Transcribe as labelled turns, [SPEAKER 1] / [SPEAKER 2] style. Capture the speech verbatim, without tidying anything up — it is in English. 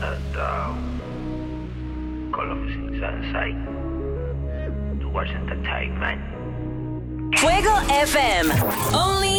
[SPEAKER 1] And uh, Call of Inside towards entertainment.
[SPEAKER 2] Fuego F M. Only